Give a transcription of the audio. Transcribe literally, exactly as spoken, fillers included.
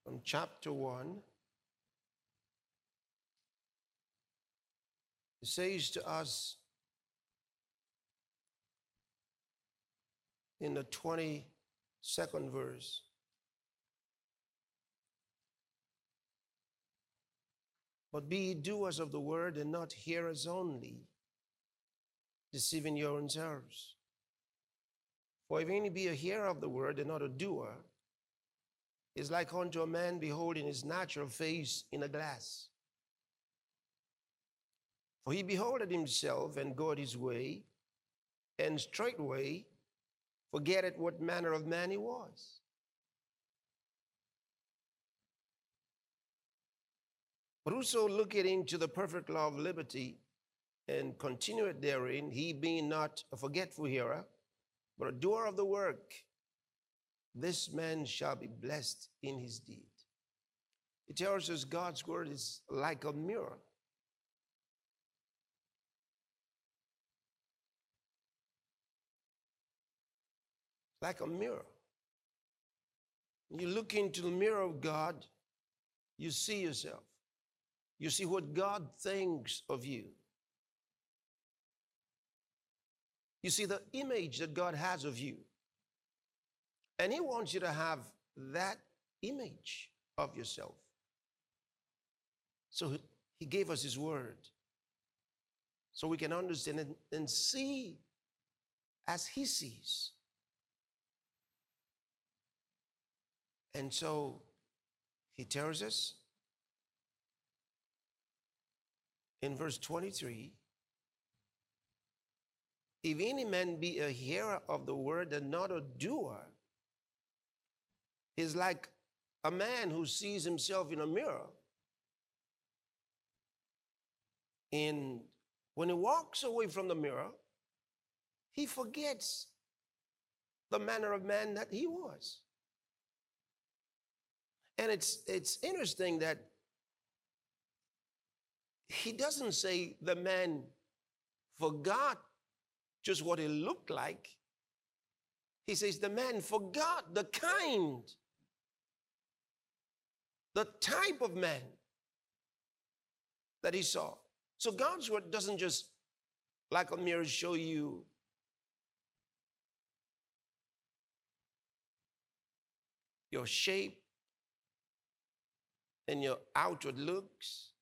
from chapter one. It says to us in the twenty-second verse, but be ye doers of the word and not hearers only, deceiving your own selves. For if any be a hearer of the word and not a doer, is like unto a man beholding his natural face in a glass. For he beholdeth himself and goeth his way, and straightway forgetteth what manner of man he was. But whoso looketh into the perfect law of liberty and continueth therein, he being not a forgetful hearer, but a doer of the work, this man shall be blessed in his deed. It tells us God's word is like a mirror. Like a mirror. You look into the mirror of God, you see yourself. You see what God thinks of you. You see the image that God has of you. And he wants you to have that image of yourself. So he gave us his word so we can understand and, and see as he sees. And so he tells us in verse twenty-three, if any man be a hearer of the word and not a doer, is like a man who sees himself in a mirror. And when he walks away from the mirror, he forgets the manner of man that he was. And it's, it's interesting that he doesn't say the man forgot just what he looked like. He says the man forgot the kind, the type of man that he saw. So God's word doesn't just, like a mirror, show you your shape and your outward looks.